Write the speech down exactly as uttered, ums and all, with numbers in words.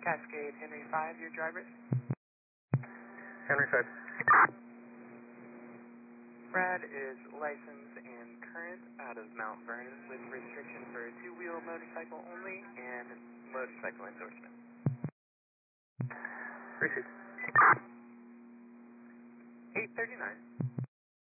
Cascade Henry five, your drivers. Henry five. Brad is licensed and current out of Mount Vernon with restriction for two-wheel motorcycle only and motorcycle endorsement. Received. eight thirty-nine.